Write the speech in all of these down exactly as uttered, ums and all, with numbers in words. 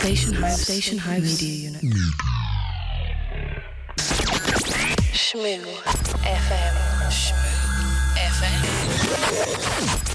Station House. Station House Media Unit. Shmoo F M. Shmoo F M.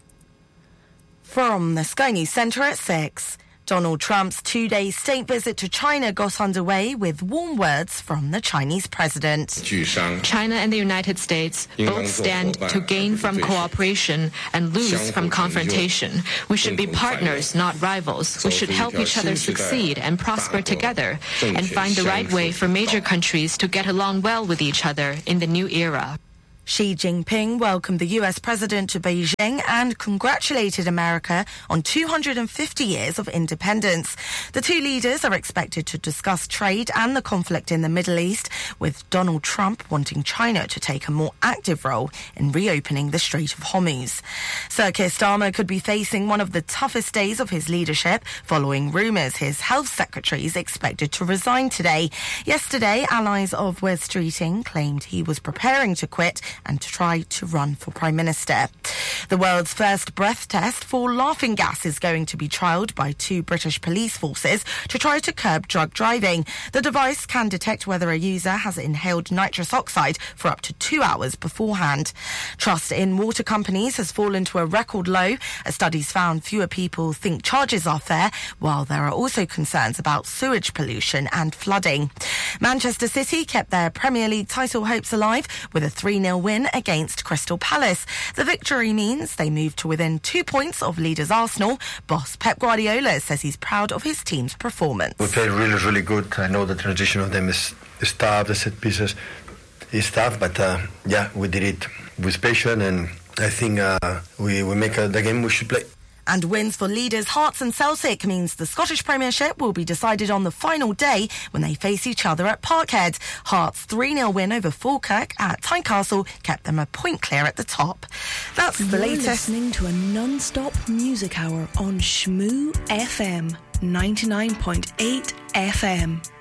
From the Sky News Centre at six. Donald Trump's two-day state visit to China got underway with warm words from the Chinese president. China and the United States both stand to gain from cooperation and lose from confrontation. We should be partners, not rivals. We should help each other succeed and prosper together and find the right way for major countries to get along well with each other in the new era. Xi Jinping welcomed the U S president to Beijing and congratulated America on two hundred fifty years of independence. The two leaders are expected to discuss trade and the conflict in the Middle East, with Donald Trump wanting China to take a more active role in reopening the Strait of Hormuz. Sir Keir Starmer could be facing one of the toughest days of his leadership following rumours his health secretary is expected to resign today. Yesterday, allies of Wes Streeting claimed he was preparing to quit and to try to run for Prime Minister. The world's first breath test for laughing gas is going to be trialled by two British police forces to try to curb drug driving. The device can detect whether a user has inhaled nitrous oxide for up to two hours beforehand. Trust in water companies has fallen to a record low. A study's found fewer people think charges are fair, while there are also concerns about sewage pollution and flooding. Manchester City kept their Premier League title hopes alive with a three nil win against Crystal Palace. The victory means they moved to within two points of leaders Arsenal. Boss Pep Guardiola says he's proud of his team's performance. We played really, really good. I know the transition of them is, is tough, the set pieces is tough, but uh, yeah, we did it with passion, and I think uh, we, we make uh, the game we should play. And wins for leaders Hearts and Celtic means the Scottish Premiership will be decided on the final day when they face each other at Parkhead. Hearts' three nil win over Falkirk at Tynecastle kept them a point clear at the top. That's the You're latest. Listening to a non-stop music hour on Shmoo F M, ninety-nine point eight F M.